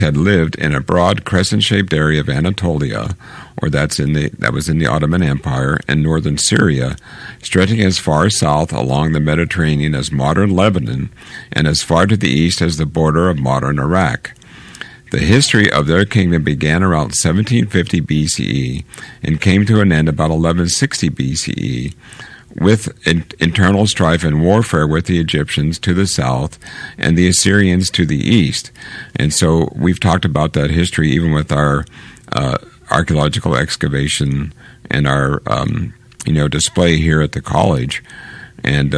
had lived in a broad crescent-shaped area of Anatolia, or that was in the Ottoman Empire, and northern Syria, stretching as far south along the Mediterranean as modern Lebanon, and as far to the east as the border of modern Iraq. The history of their kingdom began around 1750 BCE and came to an end about 1160 BCE, with internal strife and warfare with the Egyptians to the south and the Assyrians to the east. And so we've talked about that history even with our archaeological excavation and our display here at the college. And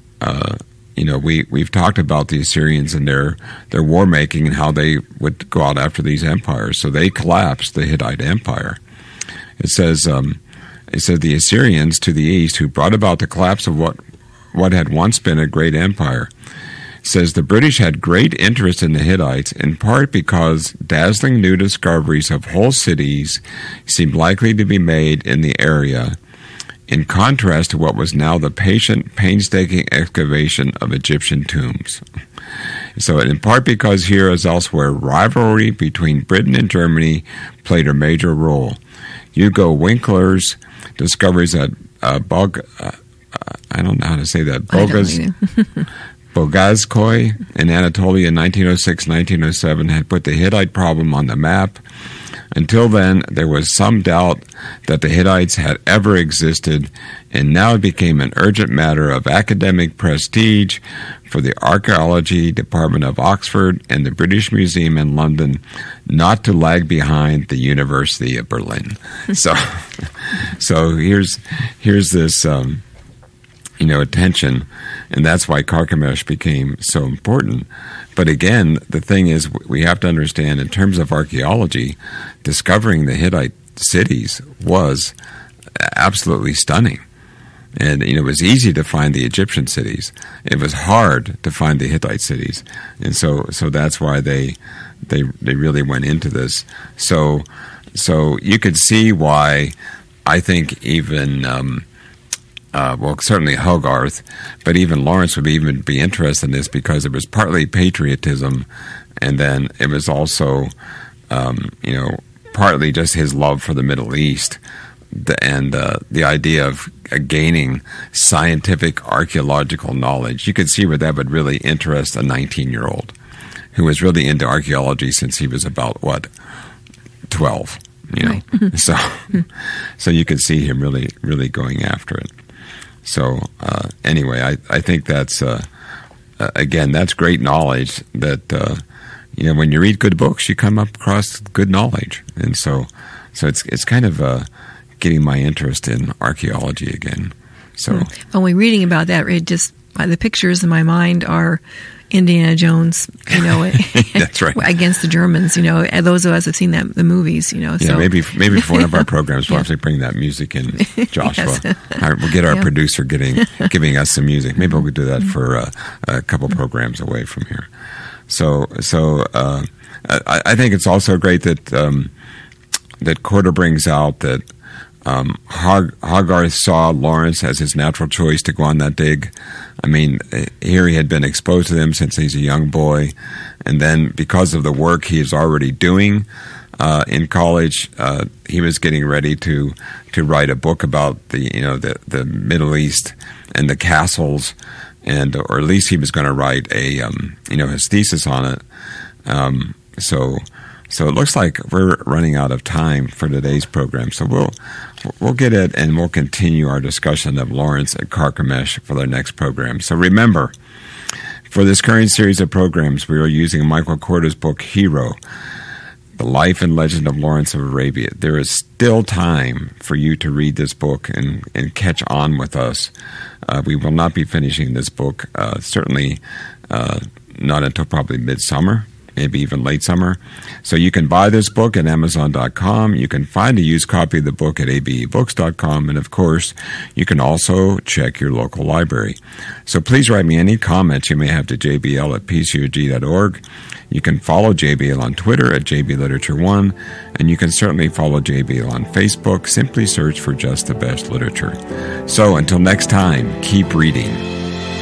we've talked about the Assyrians and their war making and how they would go out after these empires. So they collapsed the Hittite Empire. It says the Assyrians to the east, who brought about the collapse of what had once been a great empire. It says the British had great interest in the Hittites, in part because dazzling new discoveries of whole cities seemed likely to be made in the area, in contrast to what was now the patient, painstaking excavation of Egyptian tombs. So in part because here as elsewhere, rivalry between Britain and Germany played a major role. Hugo Winkler's discoveries at I don't know how to say that, Bogazkoy in Anatolia in 1906-1907 had put the Hittite problem on the map. Until then, there was some doubt that the Hittites had ever existed, and now it became an urgent matter of academic prestige for the Archaeology Department of Oxford and the British Museum in London not to lag behind the University of Berlin. So here's this attention, and that's why Carchemish became so important. But again, the thing is, we have to understand, in terms of archaeology, discovering the Hittite cities was absolutely stunning. And it was easy to find the Egyptian cities. It was hard to find the Hittite cities, and so that's why they really went into this. So you could see why I think even certainly Hogarth, but even Lawrence would even be interested in this, because it was partly patriotism, and then it was also partly just his love for the Middle East, and the idea of gaining scientific archaeological knowledge. You could see where that would really interest a 19-year-old who was really into archaeology since he was about 12. Right. So you could see him really going after it. So anyway, I think that's again, that's great knowledge. That when you read good books, you come up across good knowledge, and so it's kind of getting my interest in archaeology again. So when we're reading about that, the pictures in my mind are Indiana Jones, that's right, against the Germans. Those of us have seen the movies. Yeah, so maybe for one of our programs we'll actually bring that music in, Joshua. Yes. We'll get our producer giving us some music. Maybe we'll do that for a couple programs away from here. So I think it's also great that that Corder brings out that Hogarth saw Lawrence as his natural choice to go on that dig. I mean, here he had been exposed to them since he's a young boy, and then because of the work he is already doing in college, he was getting ready to write a book about the Middle East and the castles, or at least he was going to write his thesis on it. So it looks like we're running out of time for today's program. So we'll get it, and we'll continue our discussion of Lawrence at Carchemish for the next program. So remember, for this current series of programs, we are using Michael Corder's book, Hero, The Life and Legend of Lawrence of Arabia. There is still time for you to read this book and catch on with us. We will not be finishing this book, certainly not until probably midsummer, maybe even late summer. So you can buy this book at Amazon.com. You can find a used copy of the book at abebooks.com. And of course, you can also check your local library. So please write me any comments you may have to jbl@pcog.org. You can follow JBL on Twitter at JBLiterature1, and you can certainly follow JBL on Facebook. Simply search for Just the Best Literature. So until next time, keep reading.